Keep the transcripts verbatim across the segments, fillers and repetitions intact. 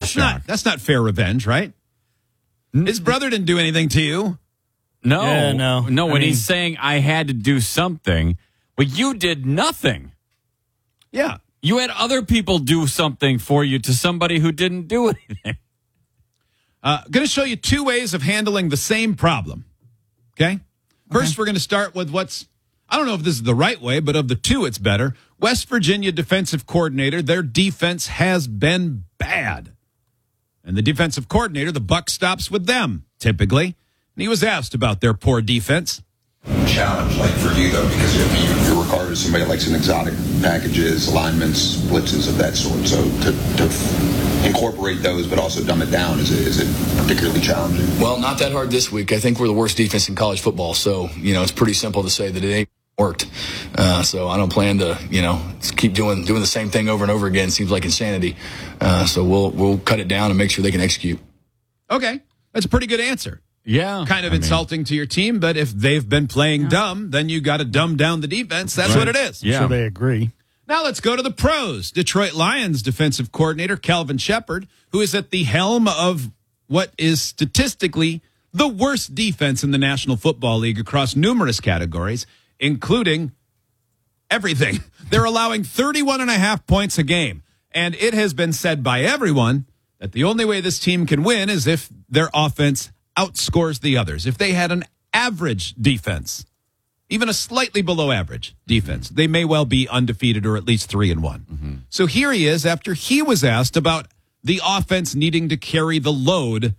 that's shock. not that's not fair revenge, right? His brother didn't do anything to you. No, Yeah, no. no. I When mean- he's saying I had to do something, well, you did nothing. Yeah. You had other people do something for you to somebody who didn't do anything. Uh, going to show you two ways of handling the same problem. Okay? First, we're going to start with what's, I don't know if this is the right way, but of the two, it's better. West Virginia defensive coordinator, their defense has been bad. And the defensive coordinator, the buck stops with them, typically. And he was asked about their poor defense. Challenge, like for you though, because if you, you're regarded as somebody that likes an exotic packages, alignments, blitzes of that sort. So to, to f- incorporate those, but also dumb it down, is it, is it particularly challenging? Well, not that hard this week. I think we're the worst defense in college football. So, you know, it's pretty simple to say that it ain't worked. Uh, so I don't plan to, you know, keep doing doing the same thing over and over again. Seems like insanity. Uh, so we'll we'll cut it down and make sure they can execute. Okay. That's a pretty good answer. Yeah. Kind of I insulting to your team, but if they've been playing dumb, then you got to dumb down the defense. That's what it is. Yeah. So they agree. Now let's go to the pros. Detroit Lions defensive coordinator Calvin Shepard, who is at the helm of what is statistically the worst defense in the National Football League across numerous categories, including everything. They're allowing thirty-one and a half points a game. And it has been said by everyone that the only way this team can win is if their offense outscores the others. If they had an average defense, even a slightly below average defense, they may well be undefeated or at least three and one. Mm-hmm. So here he is after he was asked about the offense needing to carry the load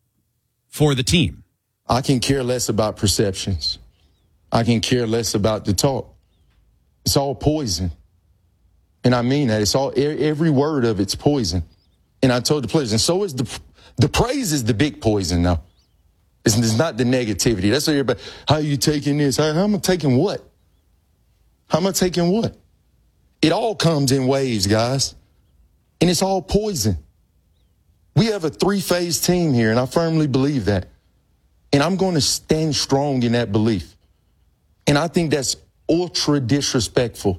for the team. I can care less about perceptions. I can care less about the talk. It's all poison. And I mean that. It's all, every word of it's poison. And I told the players, and so is the, the praise is the big poison now. It's, it's not the negativity. That's what everybody, how are you taking this? How, how am I taking what? How am I taking what? It all comes in waves, guys. And it's all poison. We have a three-phase team here, and I firmly believe that. And I'm going to stand strong in that belief. And I think that's ultra disrespectful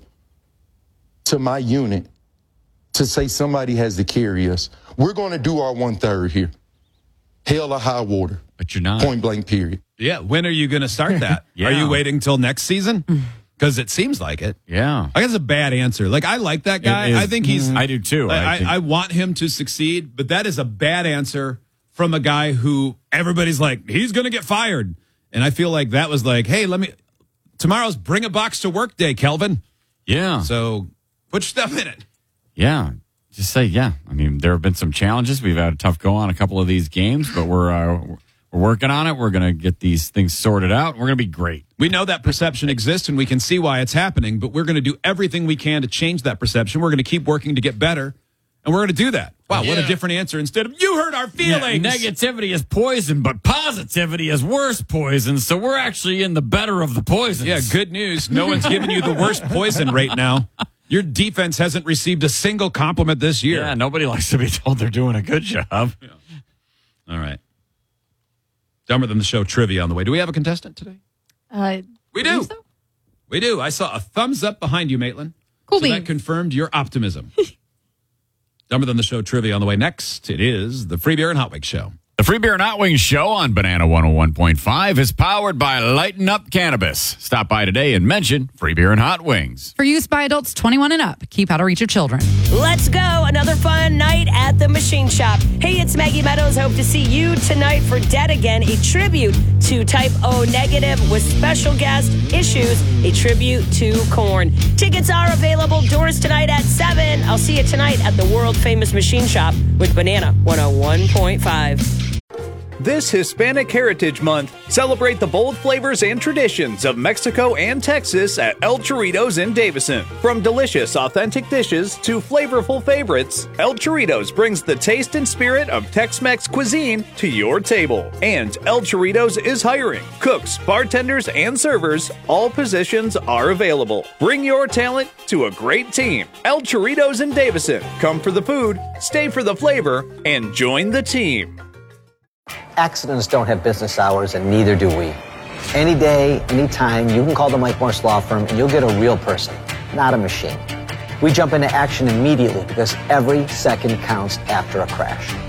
to my unit to say somebody has to carry us. We're going to do our one-third here. Hell or high water. But you're not. Point blank, period. Yeah, when are you going to start that? Yeah. Are you waiting till next season? Because it seems like it. Yeah. I guess it's a bad answer. Like, I like that guy. It is- I think he's... I do too. I, I I, think- I want him to succeed, but that is a bad answer from a guy who everybody's like, he's going to get fired. And I feel like that was like, hey, let me... Tomorrow's bring a box to work day, Kelvin. Yeah. So put your stuff in it. Yeah. Just say, yeah. I mean, there have been some challenges. We've had a tough go on a couple of these games, but we're uh, we're working on it. We're going to get these things sorted out. We're going to be great. We know that perception exists, and we can see why it's happening, but we're going to do everything we can to change that perception. We're going to keep working to get better, and we're going to do that. Wow, what a Yeah. different answer. Instead of, you hurt our Yeah, feelings. negativity is poison, but positivity is worse poison. So we're actually in the better of the poisons. Yeah, good news. No one's giving you the worst poison right now. Your defense hasn't received a single compliment this year. Yeah, nobody likes to be told they're doing a good job. Yeah. All right. Dumber Than the Show trivia on the way. Do we have a contestant today? Uh, We do. so? We do. I saw a thumbs up behind you, Maitland. Cool so beans. that confirmed your optimism. Dumber Than the Show trivia on the way. Next, it is the Free Beer and Hot Wings Show. The Free Beer and Hot Wings Show on Banana one oh one point five is powered by Lighten Up Cannabis. Stop by today and mention Free Beer and Hot Wings. For use by adults twenty-one and up. Keep out of reach of children. Let's go. Another fun night at the Machine Shop. Hey, it's Maggie Meadows. Hope to see you tonight for Dead Again, a tribute to Type O Negative with special guest Issues, a tribute to Korn. Tickets are available. Doors tonight at seven. I'll see you tonight at the world-famous Machine Shop with Banana one oh one point five. This Hispanic Heritage Month, celebrate the bold flavors and traditions of Mexico and Texas at El Chorritos in Davison. From delicious, authentic dishes to flavorful favorites, El Chorritos brings the taste and spirit of Tex-Mex cuisine to your table. And El Chorritos is hiring cooks, bartenders, and servers. All positions are available. Bring your talent to a great team. El Chorritos in Davison. Come for the food, stay for the flavor, and join the team. Accidents don't have business hours, and neither do we. Any day, anytime, you can call the Mike Morse Law Firm and you'll get a real person, not a machine. We jump into action immediately because every second counts after a crash.